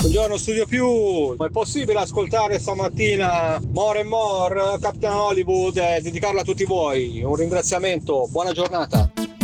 Buongiorno Studio Più, è possibile ascoltare stamattina More and More, Captain Hollywood e dedicarla a tutti voi? Un ringraziamento, buona giornata.